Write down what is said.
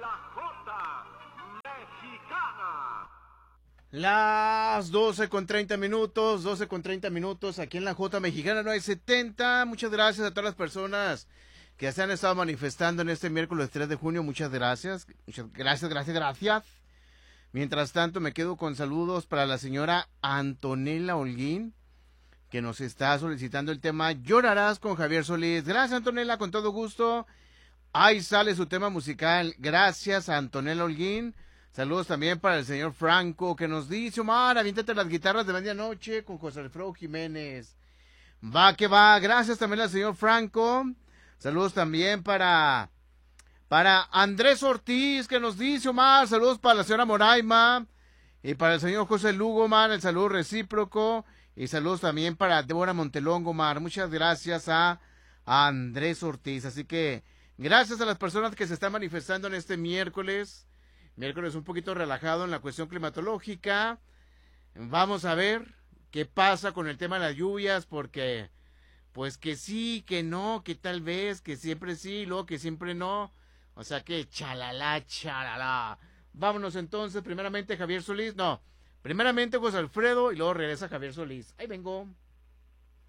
Las 12:30, 12:30 aquí en la J Mexicana 970. Muchas gracias a todas las personas que se han estado manifestando en este miércoles 3 de junio. Muchas gracias. Muchas gracias. Mientras tanto, me quedo con saludos para la señora Antonella Holguín, que nos está solicitando el tema Llorarás con Javier Solís. Gracias, Antonella, con todo gusto. Ahí sale su tema musical. Gracias a Antonella Holguín. Saludos también para el señor Franco, que nos dice: Omar, aviéntate las guitarras de medianoche con José Alfredo Jiménez. Va que va. Gracias también al señor Franco. Saludos también para Andrés Ortiz, que nos dice: Omar, saludos para la señora Moraima y para el señor José Lugo, Omar, el saludo recíproco. Y saludos también para Débora Montelongo, Omar. Muchas gracias a Andrés Ortiz. Así que gracias a las personas que se están manifestando en este miércoles un poquito relajado en la cuestión climatológica. Vamos a ver qué pasa con el tema de las lluvias, porque pues que sí, que no, que tal vez, que siempre sí, luego que siempre no. O sea que chalala. Vámonos entonces, primeramente Javier Solís, no, primeramente José Alfredo y luego regresa Javier Solís. Ahí vengo.